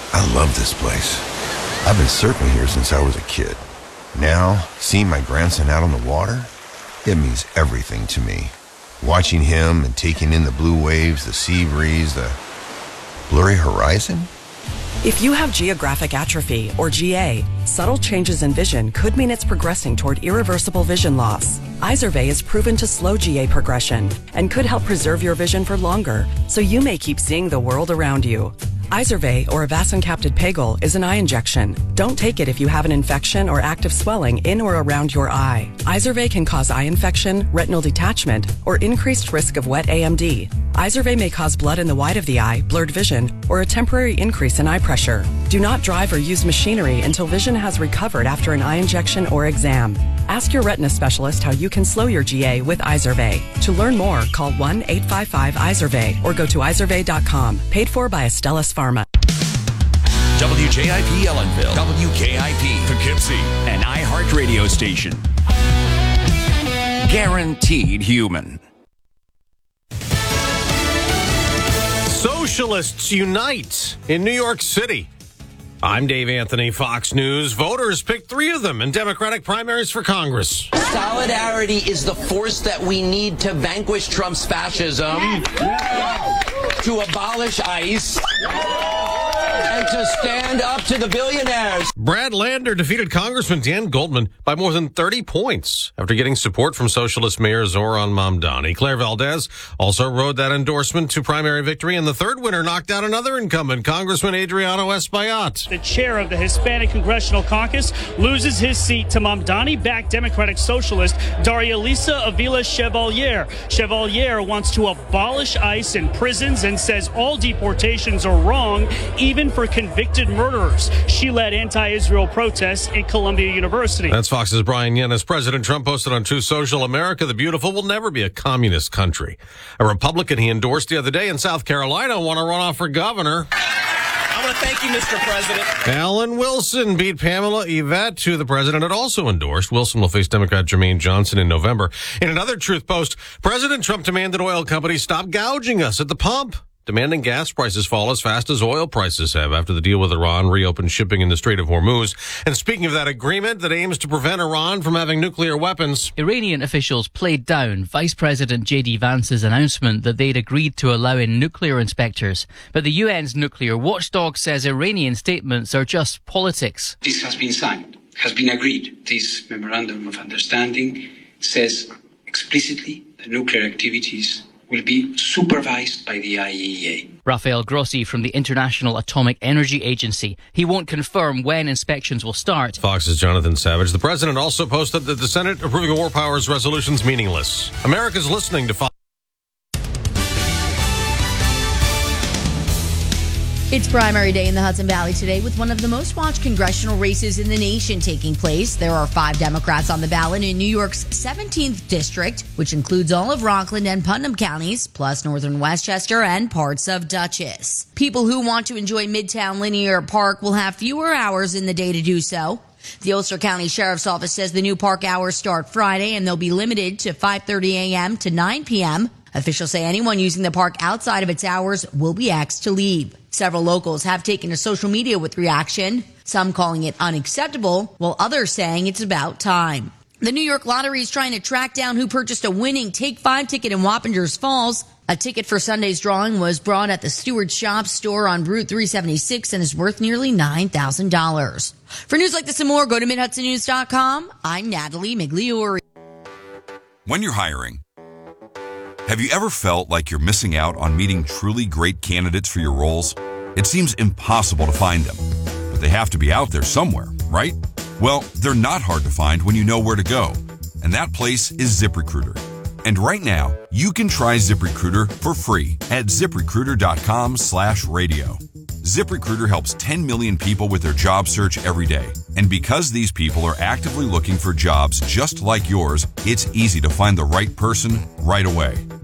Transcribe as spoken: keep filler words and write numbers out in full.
I love this place. I've been surfing here since I was a kid. Now, seeing my grandson out on the water, it means everything to me. Watching him and taking in the blue waves, the sea breeze, the blurry horizon. If you have geographic atrophy, or G A, subtle changes in vision could mean it's progressing toward irreversible vision loss. Izervay is proven to slow G A progression and could help preserve your vision for longer, so you may keep seeing the world around you. Izervay, or avacincaptad pegol, is an eye injection. Don't take it if you have an infection or active swelling in or around your eye. Izervay can cause eye infection, retinal detachment, or increased risk of wet A M D. Izervay may cause blood in the white of the eye, blurred vision, or a temporary increase in eye pressure. Do not drive or use machinery until vision has recovered after an eye injection or exam. Ask your retina specialist how you can slow your G A with Izervay. To learn more, call one eight five five Izervay or go to izervay dot com. Paid for by Astellas Pharma. W J I P Ellenville, W K I P Poughkeepsie, an iHeart radio station. Guaranteed human. Socialists unite in New York City. I'm Dave Anthony, Fox News. Voters picked three of them in Democratic primaries for Congress. Solidarity is the force that we need to vanquish Trump's fascism, to abolish ICE, and to stand up to the billionaires. Brad Lander defeated Congressman Dan Goldman by more than thirty points after getting support from Socialist Mayor Zoran Mamdani. Claire Valdez also rode that endorsement to primary victory, and the third winner knocked out another incumbent, Congressman Adriano Espaillat. The chair of the Hispanic Congressional Caucus loses his seat to Mamdani-backed Democratic Socialist Daria Lisa Avila Chevalier. Chevalier wants to abolish ICE in prisons and says all deportations are wrong, even for convicted murderers. She led anti-Israel protests at Columbia University. That's Fox's Brian Yennis. President Trump posted on Truth Social, America the Beautiful will never be a communist country. A Republican he endorsed the other day in South Carolina won a runoff for governor. I want to thank you, Mister President. Alan Wilson beat Pamela Yvette, who the president had also endorsed. Wilson will face Democrat Jermaine Johnson in November. In another Truth post, President Trump demanded oil companies stop gouging us at the pump, demanding gas prices fall as fast as oil prices have after the deal with Iran reopened shipping in the Strait of Hormuz. And speaking of that agreement that aims to prevent Iran from having nuclear weapons, Iranian officials played down Vice President J D Vance's announcement that they'd agreed to allow in nuclear inspectors. But the U N's nuclear watchdog says Iranian statements are just politics. This has been signed, has been agreed. This memorandum of understanding says explicitly that nuclear activities will be supervised by the I A E A. Rafael Grossi from the International Atomic Energy Agency. He won't confirm when inspections will start. Fox's Jonathan Savage. The president also posted that the Senate approving war powers resolution's meaningless. America's listening to Fox. It's primary day in the Hudson Valley today with one of the most watched congressional races in the nation taking place. There are five Democrats on the ballot in New York's seventeenth district, which includes all of Rockland and Putnam counties, plus northern Westchester and parts of Dutchess. People who want to enjoy Midtown Linear Park will have fewer hours in the day to do so. The Ulster County Sheriff's Office says the new park hours start Friday and they'll be limited to five thirty a.m. to nine p.m. Officials say anyone using the park outside of its hours will be asked to leave. Several locals have taken to social media with reaction, some calling it unacceptable, while others saying it's about time. The New York Lottery is trying to track down who purchased a winning Take Five ticket in Wappingers Falls. A ticket for Sunday's drawing was brought at the Stewart Shop store on Route three seventy-six and is worth nearly nine thousand dollars. For news like this and more, go to mid hudson news dot com. I'm Natalie Migliori. When you're hiring, have you ever felt like you're missing out on meeting truly great candidates for your roles? It seems impossible to find them, but they have to be out there somewhere, right? Well, they're not hard to find when you know where to go, and that place is ZipRecruiter. And right now, you can try ZipRecruiter for free at ZipRecruiter.com slash radio. ZipRecruiter helps ten million people with their job search every day. And because these people are actively looking for jobs just like yours, it's easy to find the right person right away.